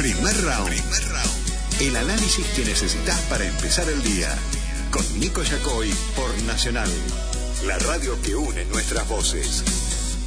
Primer round. El análisis que necesitas para empezar el día. Con Nico Yacoy por Nacional. La radio que une nuestras voces.